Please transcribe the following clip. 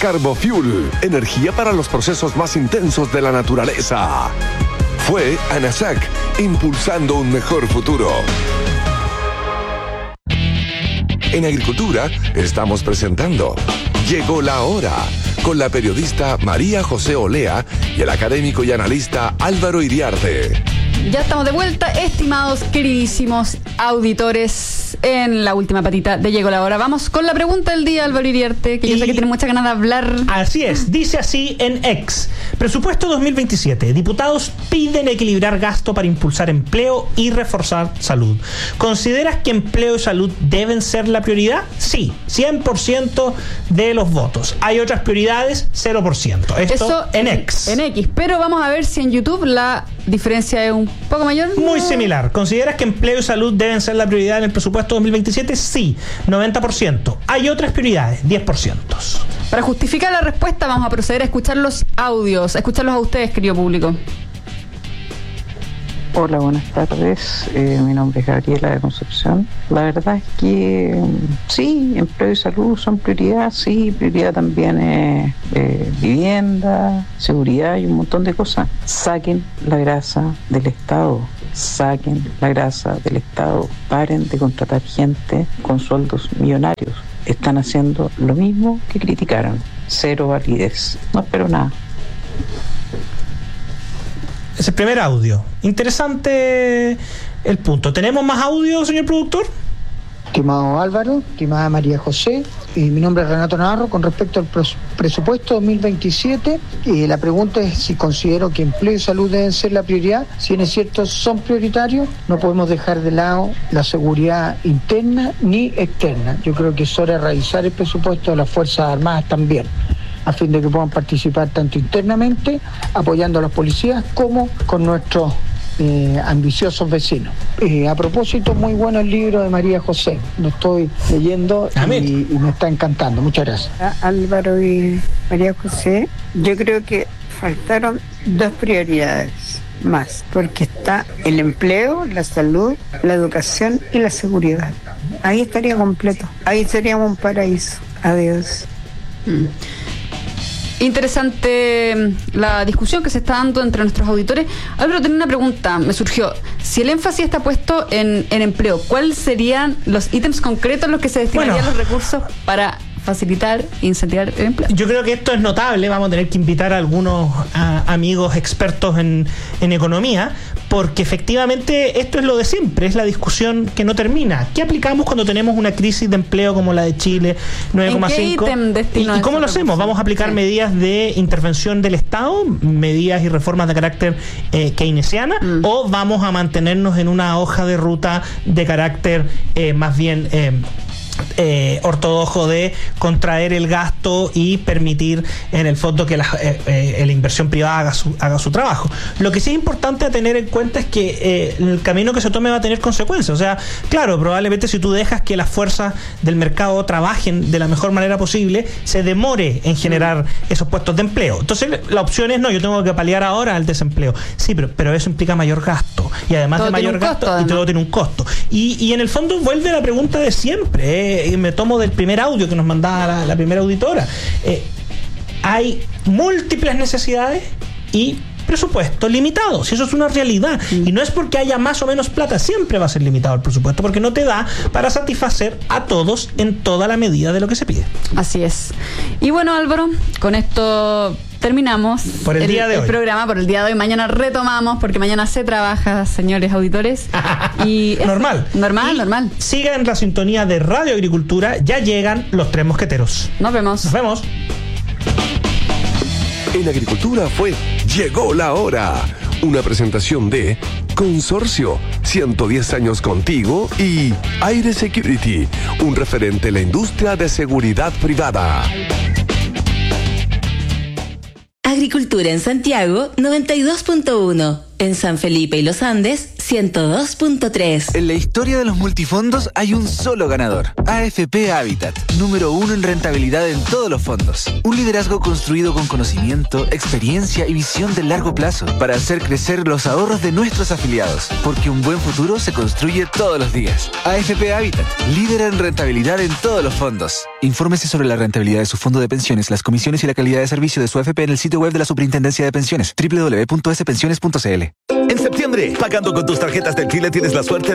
Carbofuel, energía para los procesos más intensos de la naturaleza. Fue ANASAC, impulsando un mejor futuro. En Agricultura estamos presentando Llegó la Hora, con la periodista María José Olea y el académico y analista Álvaro Iriarte. Ya estamos de vuelta, estimados, queridísimos auditores, en la última patita de Llegó la Hora. Vamos con la pregunta del día, Álvaro Iriarte, que yo sé que tiene muchas ganas de hablar. Así es, dice así en X. Presupuesto 2027. Diputados piden equilibrar gasto para impulsar empleo y reforzar salud. ¿Consideras que empleo y salud deben ser la prioridad? Sí, 100% de los votos. ¿Hay otras prioridades? 0%. Esto en X. En X, pero vamos a ver si en YouTube la diferencia es un poco mayor. Muy similar. ¿Consideras que empleo y salud deben ser la prioridad en el presupuesto 2027? Sí, 90%. ¿Hay otras prioridades? 10%. Para justificar la respuesta vamos a proceder a escuchar los audios, a escucharlos a ustedes, querido público. Hola, buenas tardes. Mi nombre es Gabriela de Concepción. La verdad es que sí, empleo y salud son prioridad. Sí, prioridad también es vivienda, seguridad y un montón de cosas. Saquen la grasa del Estado. Saquen la grasa del Estado. Paren de contratar gente con sueldos millonarios. Están haciendo lo mismo que criticaron. Cero validez. No espero nada. Es el primer audio. Interesante el punto. ¿Tenemos más audio, señor productor? Estimado Álvaro, estimada María José, mi nombre es Renato Navarro. Con respecto al presupuesto 2027, la pregunta es si considero que empleo y salud deben ser la prioridad. Si bien es cierto, son prioritarios, no podemos dejar de lado la seguridad interna ni externa. Yo creo que es hora de revisar el presupuesto de las Fuerzas Armadas también, a fin de que puedan participar tanto internamente, apoyando a los policías, como con nuestros ambiciosos vecinos. A propósito, muy bueno el libro de María José, lo estoy leyendo y me está encantando. Muchas gracias. Álvaro y María José, yo creo que faltaron dos prioridades más, porque está el empleo, la salud, la educación y la seguridad. Ahí estaría completo, ahí seríamos un paraíso. Adiós. Interesante la discusión que se está dando entre nuestros auditores. Álvaro, tenía una pregunta, me surgió. Si el énfasis está puesto en empleo, ¿cuáles serían los ítems concretos en los que se destinarían los recursos para facilitar e incentivar el empleo? Yo creo que esto es notable. Vamos a tener que invitar a algunos amigos expertos en economía, porque efectivamente esto es lo de siempre, es la discusión que no termina. ¿Qué aplicamos cuando tenemos una crisis de empleo como la de Chile, 9,5? ¿Y cómo lo hacemos? ¿Vamos a aplicar medidas de intervención del Estado, medidas y reformas de carácter keynesiana, o vamos a mantenernos en una hoja de ruta de carácter más bien ortodoxo de contraer el gasto y permitir en el fondo que la inversión privada haga su trabajo? Lo que sí es importante a tener en cuenta es que el camino que se tome va a tener consecuencias. O sea, claro, probablemente si tú dejas que las fuerzas del mercado trabajen de la mejor manera posible, se demore en generar esos puestos de empleo. Entonces la opción es, no, yo tengo que paliar ahora el desempleo. Sí, pero eso implica mayor gasto, y además todo de mayor gasto, y todo tiene un costo. Y en el fondo vuelve la pregunta de siempre, me tomo del primer audio que nos mandaba la primera auditora. Hay múltiples necesidades y presupuesto limitado, si eso es una realidad, y no es porque haya más o menos plata, siempre va a ser limitado el presupuesto, porque no te da para satisfacer a todos en toda la medida de lo que se pide. Así es. Y bueno, Álvaro, con esto terminamos por el día de hoy. Programa por el día de hoy. Mañana retomamos, porque mañana se trabaja, señores auditores. Y normal. Sigan la sintonía de Radio Agricultura, ya llegan los Tres Mosqueteros. Nos vemos. En Agricultura fue Llegó la Hora, una presentación de Consorcio, 110 años contigo, y Aire Security, un referente en la industria de seguridad privada. Agricultura en Santiago, 92.1. En San Felipe y Los Andes, 102.3. En la historia de los multifondos hay un solo ganador. AFP Habitat, número 1 en rentabilidad en todos los fondos. Un liderazgo construido con conocimiento, experiencia y visión de largo plazo para hacer crecer los ahorros de nuestros afiliados. Porque un buen futuro se construye todos los días. AFP Habitat, líder en rentabilidad en todos los fondos. Infórmese sobre la rentabilidad de su fondo de pensiones, las comisiones y la calidad de servicio de su AFP en el sitio web de la Superintendencia de Pensiones, www.spensiones.cl. En septiembre, pagando con tus tarjetas del Chile tienes la suerte